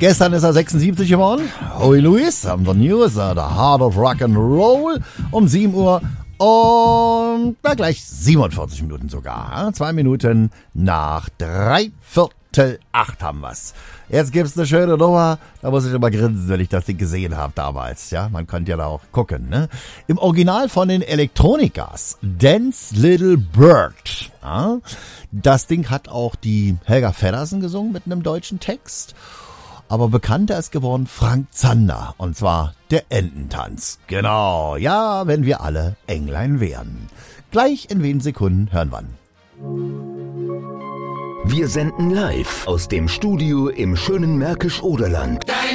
Gestern ist er 76 geworden. Howie Lewis haben the News, The Heart of Rock and Roll um 7 Uhr und gleich 47 Minuten sogar. 2 Minuten nach 7:45 haben wir's. Jetzt gibt's eine schöne Nummer, da muss ich immer grinsen, wenn ich das Ding gesehen habe damals. Ja, man konnte ja da auch gucken, ne? Im Original von den Electronicas, Dance Little Bird. Ja? Das Ding hat auch die Helga Feddersen gesungen mit einem deutschen Text. Aber bekannter ist geworden Frank Zander, und zwar der Ententanz. Genau, ja, wenn wir alle Englein wären. Gleich in wenigen Sekunden hören wir. Wir senden live aus dem Studio im schönen Märkisch-Oderland.